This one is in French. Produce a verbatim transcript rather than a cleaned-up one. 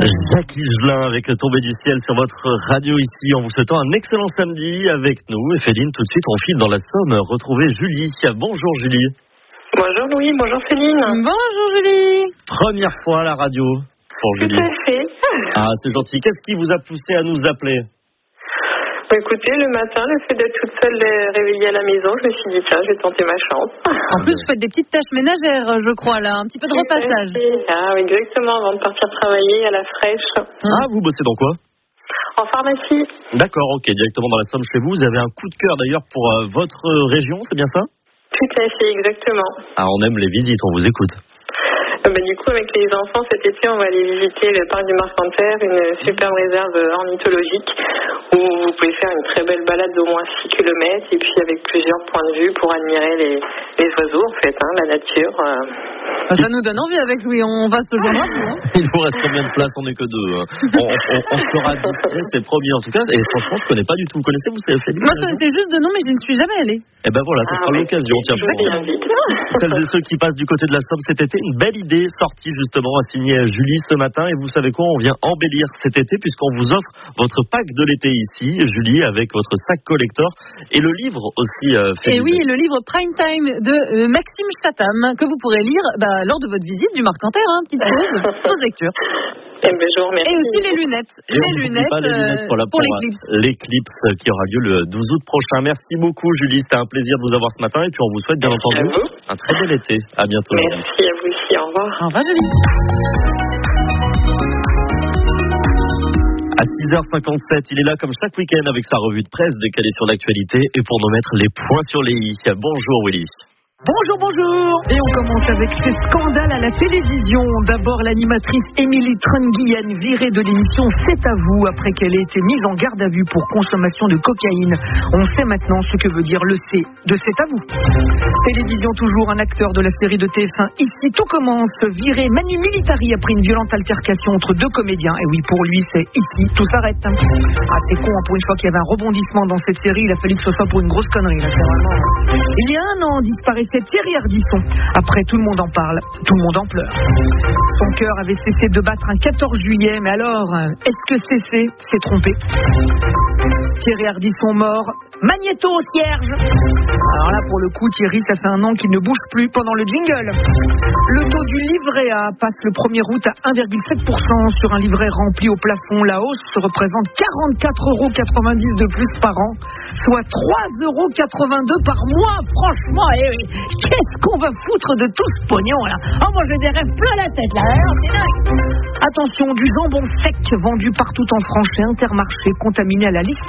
Jacques Higelin avec Tombé du ciel sur votre radio ici, en vous souhaitant un excellent samedi avec nous. Et Féline, tout de suite, on file dans la Somme retrouver Julie. Bonjour Julie. Bonjour Louis, bonjour Céline. Bonjour Julie. Première fois à la radio pour Julie. Tout à fait. Ah, c'est gentil. Qu'est-ce qui vous a poussé à nous appeler? Écoutez, le matin, le fait d'être toute seule réveillée à la maison, je me suis dit, tiens, je vais tenter ma chance. En plus, vous faites des petites tâches ménagères, je crois, là, un petit peu de repassage. Ah, exactement, avant de partir travailler à la fraîche. Ah, vous bossez dans quoi? En pharmacie. D'accord, ok, directement dans la Somme chez vous. Vous avez un coup de cœur d'ailleurs pour euh, votre région, c'est bien ça? Tout à fait, exactement. Ah, on aime les visites, on vous écoute. Euh, bah, du coup, avec les enfants, cet été, on va aller visiter le parc du Marcanterre, une superbe réserve ornithologique où vous pouvez faire une très belle balade d'au moins six kilomètres et puis avec plusieurs points de vue pour admirer les, les oiseaux, en fait, hein, la nature. Euh... Ça nous donne envie avec Louis, on va se joindre à vous. Hein. Il vous reste combien de places? On n'est que deux. On, on, on sera discret, c'est promis en tout cas. Et franchement, je ne connais pas du tout. Vous connaissez, vous, c'est Moi, je connaissais juste de nom, mais je ne suis jamais allée. Eh ben voilà, ça ah, sera oui. l'occasion. Tiens, pour celles et ceux qui passent du côté de la Somme cet été, une belle idée sortie justement à signer Julie ce matin. Et vous savez quoi, on vient embellir cet été puisqu'on vous offre votre pack de l'été ici, Julie, avec votre sac collector et le livre aussi. Euh, et oui, le livre Prime Time de euh, Maxime Statham que vous pourrez lire bah, lors de votre visite du Marcanterre, hein, petite pause, pause lecture. Eh ben, je vous remercie. Et aussi les lunettes, et les lunettes, pas les lunettes pour, la, pour, pour l'éclipse. L'éclipse qui aura lieu le douze août prochain. Merci beaucoup Julie, c'était un plaisir de vous avoir ce matin et puis on vous souhaite bien Merci entendu un très bel été. À bientôt. Merci à vous aussi, au revoir. Au revoir Julie. À six heures cinquante-sept, il est là comme chaque week-end avec sa revue de presse décalée sur l'actualité et pour nous mettre les points sur les i. Bonjour Willy. Bonjour, bonjour. Et on commence avec ces scandales à la télévision. D'abord, l'animatrice Émilie Trunguillen virée de l'émission C'est à vous après qu'elle ait été mise en garde à vue pour consommation de cocaïne. On sait maintenant ce que veut dire le C de C'est à vous. Télévision toujours, un acteur de la série de T F un. Ici, tout commence. Viré Manu Militari après une violente altercation entre deux comédiens. Et oui, pour lui, c'est ici, tout s'arrête. Ah, c'est con, pour une fois qu'il y avait un rebondissement dans cette série, il a fallu que ce soit pour une grosse connerie. Là, c'est vraiment... Il y a un an, disparaissait Thierry Ardisson. Après, tout le monde en parle, tout le monde en pleure. Son cœur avait cessé de battre un quatorze juillet, mais alors, est-ce que cessé s'est trompé? Thierry Ardisson mort, magnéto au cierge. Alors là, pour le coup, Thierry, ça fait un an qu'il ne bouge plus pendant le jingle. Le taux du livret A passe le premier août à un virgule sept pour cent sur un livret rempli au plafond. La hausse représente quarante-quatre euros quatre-vingt-dix de plus par an, soit trois euros quatre-vingt-deux par mois. Franchement, eh oui, qu'est-ce qu'on va foutre de tout ce pognon là? Oh, moi j'ai des rêves plein la tête là, c'est dingue. Attention, du jambon sec vendu partout en France chez Intermarché, contaminé à la liste